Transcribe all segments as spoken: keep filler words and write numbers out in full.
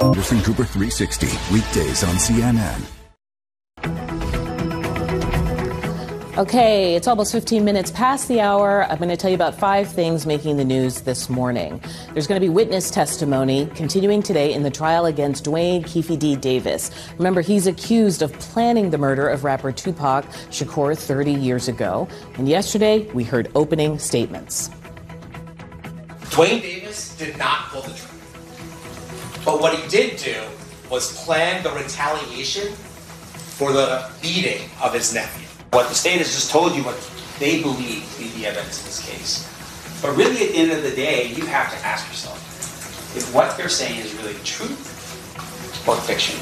Anderson Cooper three sixty, weekdays on C N N. Okay, it's almost fifteen minutes past the hour. I'm going to tell you about five things making the news this morning. There's going to be witness testimony continuing today in the trial against Duane Keffe D. Davis. Remember, he's accused of planning the murder of rapper Tupac Shakur thirty years ago. And yesterday, we heard opening statements. Duane Davis did not pull the trigger. But what he did do was plan the retaliation for the beating of his nephew. What the state has just told you what they believe to be the evidence in this case. But really, at the end of the day, you have to ask yourself if what they're saying is really truth or fiction.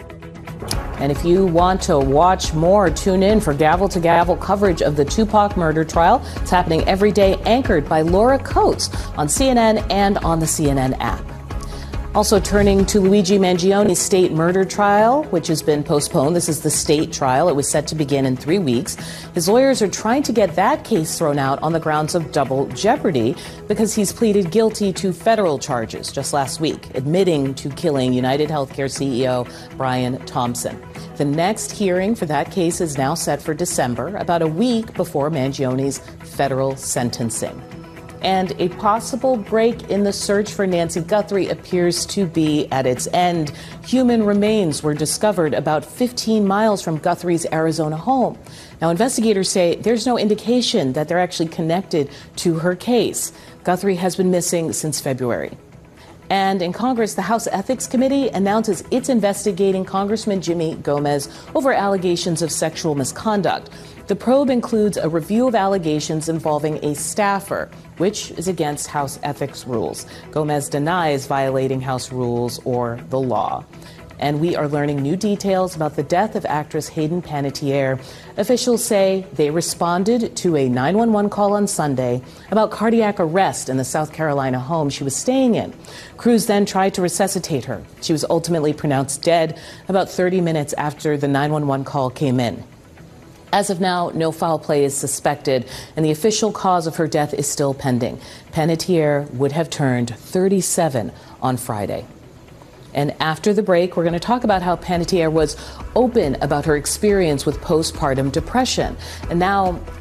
And if you want to watch more, tune in for gavel to gavel coverage of the Tupac murder trial. It's happening every day, anchored by Laura Coates on C N N and on the C N N app. Also turning to Luigi Mangioni's state murder trial, which has been postponed. This is the state trial. It was set to begin in three weeks. His lawyers are trying to get that case thrown out on the grounds of double jeopardy because he's pleaded guilty to federal charges just last week, admitting to killing United Healthcare C E O Brian Thompson. The next hearing for that case is now set for December, about a week before Mangioni's federal sentencing. And a possible break in the search for Nancy Guthrie appears to be at its end. Human remains were discovered about fifteen miles from Guthrie's Arizona home. Now, investigators say there's no indication that they're actually connected to her case. Guthrie has been missing since February. And in Congress, the House Ethics Committee announces it's investigating Congressman Jimmy Gomez over allegations of sexual misconduct. The probe includes a review of allegations involving a staffer, which is against House ethics rules. Gomez denies violating House rules or the law. And we are learning new details about the death of actress Hayden Panettiere. Officials say they responded to a nine one one call on Sunday about cardiac arrest in the South Carolina home she was staying in. Crews then tried to resuscitate her. She was ultimately pronounced dead about thirty minutes after the nine one one call came in. As of now, no foul play is suspected, and the official cause of her death is still pending. Panettiere would have turned thirty-seven on Friday. And after the break, we're going to talk about how Panettiere was open about her experience with postpartum depression. And now